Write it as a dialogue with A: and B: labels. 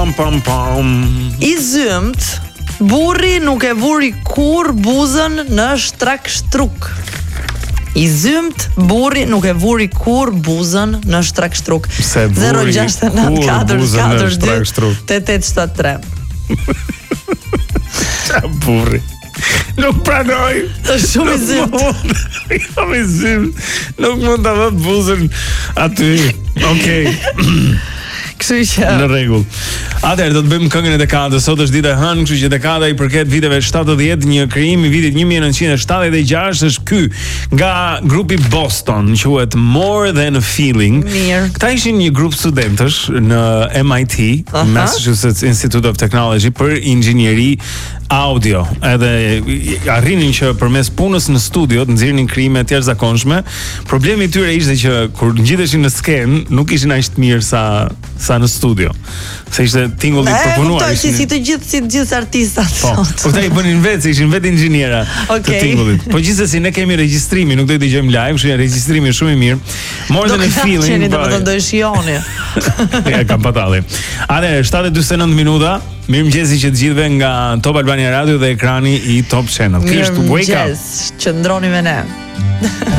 A: I zymt, burri nuk e vuri kur buzën në shtrak shtruk. I zymt, burri nuk e vuri kur buzën në shtrak shtruk. 06944228873.
B: Qa burri? Nuk pranoj.
A: Është shumë i zymt.
B: Jam i zymt. Nuk mund ta vë buzën aty. Okej.
A: Kështu që
B: në rregull. Atëherë do të bëjmë këngën e dekadës. Sot është dita e hënë, kështu që dekada i përket viteve 70, një krijim i vitit 1976 është ky nga grupi Boston, quhet More Than a Feeling.
A: Mirë.
B: Këta ishin një grup studentësh në MIT, Massachusetts Institute of Technology, për inxhinieri audio. Edhe arrinin që përmes punës në studio të nxjerrnin krijime të jashtëzakonshme. Problemi i tyre ishte që kur ngjiteshin në skenë, nuk ishin aq të mirë sa në studio. Se ishte tingulli përpunuar.
A: Si të gjithë artistat.
B: Po këta i bënin vetë, se ishin vetë inxhiniera të tingullit. Po gjithsesi ne kemi regjistrimin, nuk do të dëgjojmë live, kështu që regjistrimi është shumë i mirë. More Than a Feeling.
A: Do të shihoni.
B: Ja kam patalli. Atëherë 7:49 minuta. Mirëmëngjesi që të gjithëve nga Top Albania Radio dhe ekrani i Top Channel. Ky është Wake Up.
A: Mirëmëngjes, qëndroni me ne.